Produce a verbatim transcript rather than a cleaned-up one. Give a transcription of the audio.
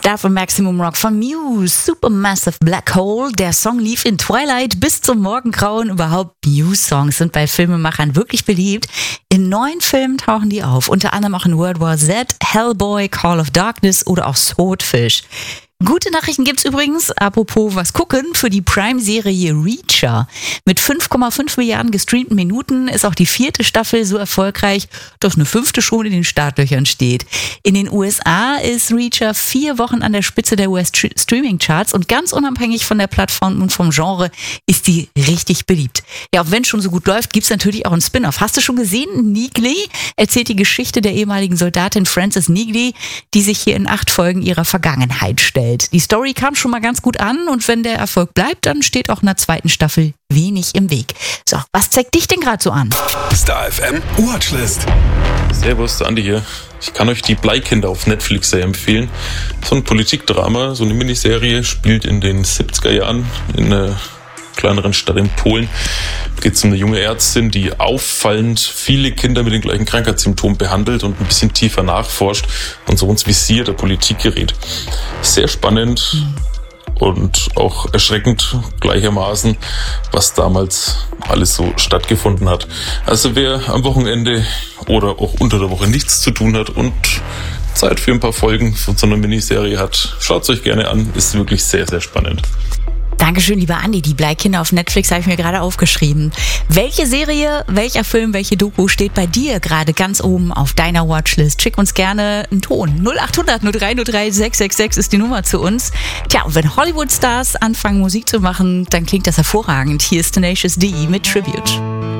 Start von Maximum Rock von Muse, Supermassive Black Hole. Der Song lief in Twilight bis zum Morgengrauen. Überhaupt Muse-Songs sind bei Filmemachern wirklich beliebt. In neun Filmen tauchen die auf, unter anderem auch in World War Z, Hellboy, Call of Darkness oder auch Swordfish. Gute Nachrichten gibt's übrigens, apropos was gucken, für die Prime-Serie Reacher. Mit fünf Komma fünf Milliarden gestreamten Minuten ist auch die vierte Staffel so erfolgreich, dass eine fünfte schon in den Startlöchern steht. In den U S A ist Reacher vier Wochen an der Spitze der U S-Streaming-Charts und ganz unabhängig von der Plattform und vom Genre ist die richtig beliebt. Ja, und wenn es schon so gut läuft, gibt's natürlich auch einen Spin-off. Hast du schon gesehen? Neagley erzählt die Geschichte der ehemaligen Soldatin Frances Neagley, die sich hier in acht Folgen ihrer Vergangenheit stellt. Die Story kam schon mal ganz gut an und wenn der Erfolg bleibt, dann steht auch in der zweiten Staffel wenig im Weg. So, was zeigt dich denn gerade so an? Star F M Watchlist. Servus, Andi hier. Ich kann euch die Bleikinder auf Netflix sehr empfehlen. So ein Politikdrama, so eine Miniserie, spielt in den siebziger Jahren in einer kleineren Stadt in Polen. Da geht es um eine junge Ärztin, die auffallend viele Kinder mit den gleichen Krankheitssymptomen behandelt und ein bisschen tiefer nachforscht und so ins Visier der Politik gerät. Sehr spannend und auch erschreckend gleichermaßen, was damals alles so stattgefunden hat. Also wer am Wochenende oder auch unter der Woche nichts zu tun hat und Zeit für ein paar Folgen von so einer Miniserie hat, schaut es euch gerne an, ist wirklich sehr, sehr spannend. Dankeschön, lieber Andi. Die Bleikinder auf Netflix habe ich mir gerade aufgeschrieben. Welche Serie, welcher Film, welche Doku steht bei dir gerade ganz oben auf deiner Watchlist? Schick uns gerne einen Ton. null acht hundert null drei null drei sechs sechs sechs ist die Nummer zu uns. Tja, und wenn Hollywood-Stars anfangen Musik zu machen, dann klingt das hervorragend. Hier ist Tenacious D mit Tribute.